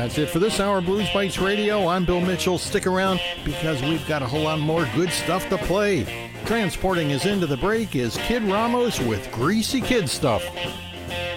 That's it for this hour of Blues Bites Radio. I'm Bill Mitchell. Stick around because we've got a whole lot more good stuff to play. Transporting us into the break is Kid Ramos with Greasy Kid Stuff.